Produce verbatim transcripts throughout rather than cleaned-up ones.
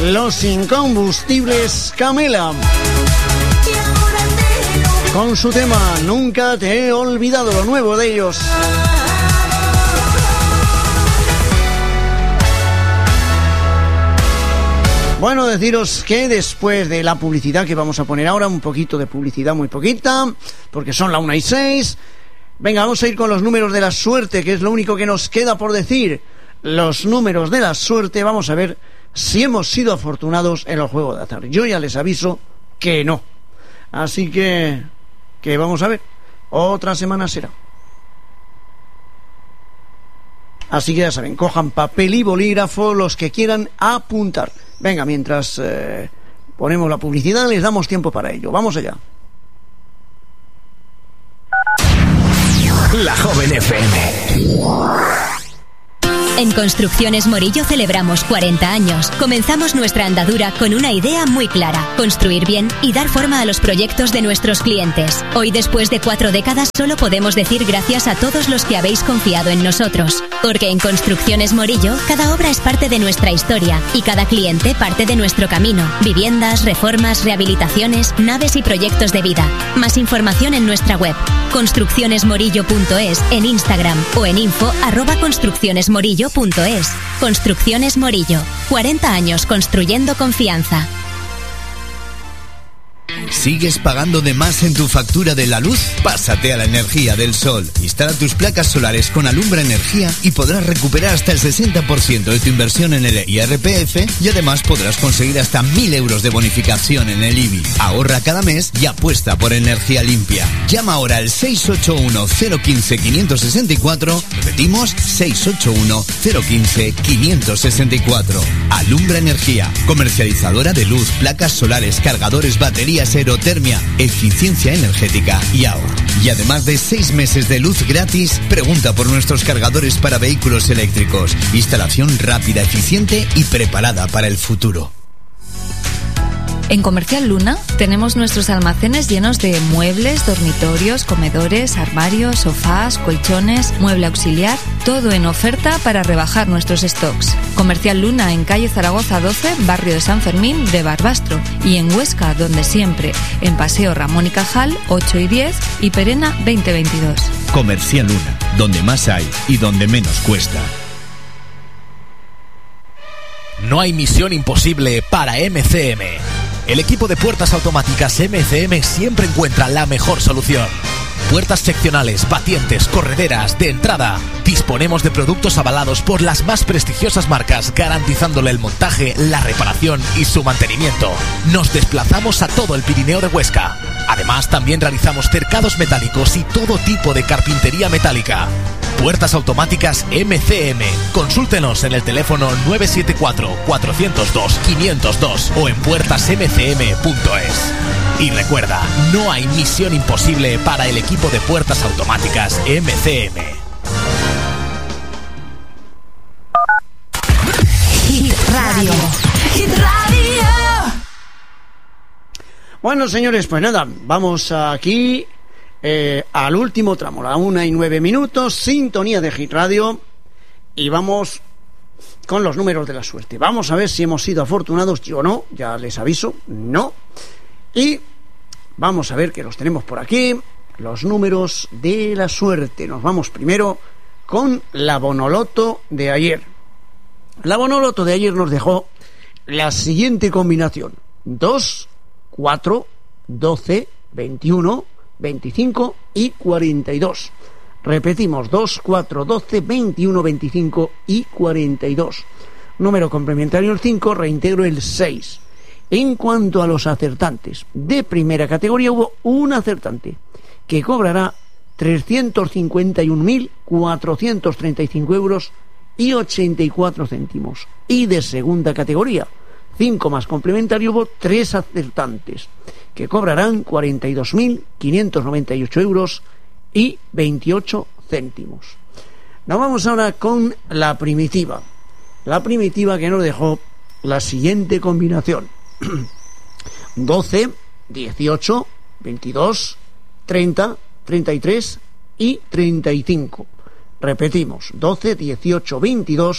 los incombustibles Camela, con su tema Nunca te he olvidado, lo nuevo de ellos. Bueno, deciros que después de la publicidad que vamos a poner ahora, un poquito de publicidad, muy poquita, porque son la una y seis. Venga, vamos a ir con los números de la suerte, que es lo único que nos queda por decir. Los números de la suerte, vamos a ver si hemos sido afortunados en el juego de azar. Yo ya les aviso que no. Así que, que vamos a ver. Otra semana será. Así que ya saben, cojan papel y bolígrafo los que quieran apuntar. Venga, mientras eh, ponemos la publicidad, les damos tiempo para ello. Vamos allá. La Joven F M. En Construcciones Morillo celebramos cuarenta años. Comenzamos nuestra andadura con una idea muy clara: construir bien y dar forma a los proyectos de nuestros clientes. Hoy, después de cuatro décadas, solo podemos decir gracias a todos los que habéis confiado en nosotros. Porque en Construcciones Morillo, cada obra es parte de nuestra historia y cada cliente parte de nuestro camino. Viviendas, reformas, rehabilitaciones, naves y proyectos de vida. Más información en nuestra web, construcciones morillo punto es, en Instagram o en info arroba construccionesmorillo punto es. Construcciones Morillo. cuarenta años construyendo confianza. ¿Sigues pagando de más en tu factura de la luz? Pásate a la energía del sol. Instala tus placas solares con Alumbra Energía y podrás recuperar hasta el sesenta por ciento de tu inversión en el I R P F y además podrás conseguir hasta mil euros de bonificación en el I B I. Ahorra cada mes y apuesta por energía limpia. Llama ahora al seis ocho uno cero uno cinco cinco seis cuatro. Repetimos, seis ocho uno cero uno cinco cinco seis cuatro. Alumbra Energía, comercializadora de luz, placas solares, cargadores, baterías, aerotermia, eficiencia energética y ahorro. Y además de seis meses de luz gratis, pregunta por nuestros cargadores para vehículos eléctricos. Instalación rápida, eficiente y preparada para el futuro. En Comercial Luna tenemos nuestros almacenes llenos de muebles, dormitorios, comedores, armarios, sofás, colchones, mueble auxiliar, todo en oferta para rebajar nuestros stocks. Comercial Luna en calle Zaragoza doce, barrio de San Fermín de Barbastro, y en Huesca, donde siempre, en Paseo Ramón y Cajal ocho y diez y Perena veinte veintidós. Comercial Luna, donde más hay y donde menos cuesta. No hay misión imposible para M C M. El equipo de puertas automáticas M C M siempre encuentra la mejor solución. Puertas seccionales, batientes, correderas, de entrada. Disponemos de productos avalados por las más prestigiosas marcas, garantizándole el montaje, la reparación y su mantenimiento. Nos desplazamos a todo el Pirineo de Huesca. Además, también realizamos cercados metálicos y todo tipo de carpintería metálica. Puertas automáticas M C M. Consúltenos en el teléfono nueve siete cuatro, cuatro cero dos, cinco cero dos o en puertas m c m punto es. Y recuerda, no hay misión imposible para el equipo de puertas automáticas M C M. Hit Radio. Hit Radio. Bueno, señores, pues nada, vamos aquí eh, al último tramo, la una y nueve minutos, sintonía de Hit Radio, y vamos con los números de la suerte. Vamos a ver si hemos sido afortunados, yo o no, ya les aviso, no. Y vamos a ver que los tenemos por aquí, los números de la suerte. Nos vamos primero con la Bonoloto de ayer. La Bonoloto de ayer nos dejó la siguiente combinación: dos, cuatro, doce, veintiuno, veinticinco y cuarenta y dos. Repetimos, dos, cuatro, doce, veintiuno, veinticinco y cuarenta y dos. Número complementario el cinco, reintegro el seis. En cuanto a los acertantes, de primera categoría hubo un acertante que cobrará trescientos cincuenta y un mil cuatrocientos treinta y cinco euros y ochenta y cuatro céntimos. Y de segunda categoría, cinco más complementario, hubo tres acertantes que cobrarán cuarenta y dos mil quinientos noventa y ocho euros y veintiocho céntimos. Nos vamos ahora con la primitiva. La primitiva que nos dejó la siguiente combinación: doce, dieciocho, veintidós, treinta, treinta y tres y treinta y cinco. Repetimos, doce, dieciocho, veintidós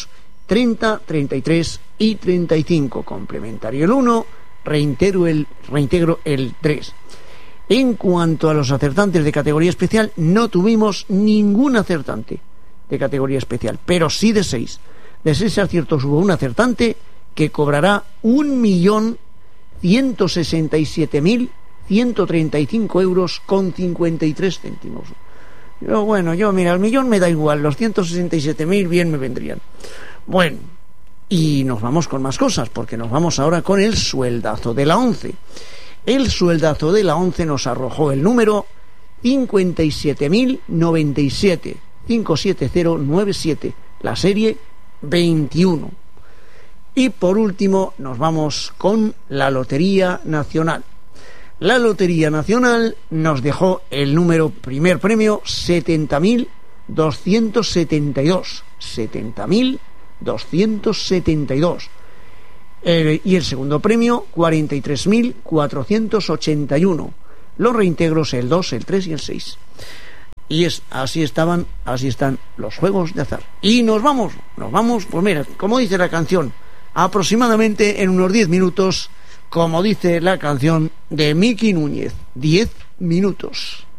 treinta, treinta y tres y treinta y cinco. Complementario el uno, reintegro el, reintegro el tres. En cuanto a los acertantes de categoría especial, no tuvimos ningún acertante de categoría especial, pero sí de seis. De seis aciertos hubo un acertante que cobrará un millón ciento sesenta y siete mil ciento treinta y cinco euros con cincuenta y tres céntimos. Yo, bueno, yo, mira, el millón me da igual, los ciento sesenta y siete mil bien me vendrían. Bueno, y nos vamos con más cosas, porque nos vamos ahora con el sueldazo de la once. El sueldazo de la once nos arrojó el número cincuenta y siete mil noventa y siete, cinco siete cero nueve siete, la serie veintiuno. Y por último nos vamos con la Lotería Nacional. La Lotería Nacional nos dejó el número primer premio setenta mil doscientos setenta y dos, setenta mil doscientos setenta y dos. Eh, y el segundo premio cuarenta y tres mil cuatrocientos ochenta y uno. Los reintegros el dos, el tres y el seis. Y es así estaban, así están los juegos de azar. Y nos vamos, nos vamos, pues mira, como dice la canción, aproximadamente en unos diez minutos, como dice la canción de Miki Núñez, diez minutos.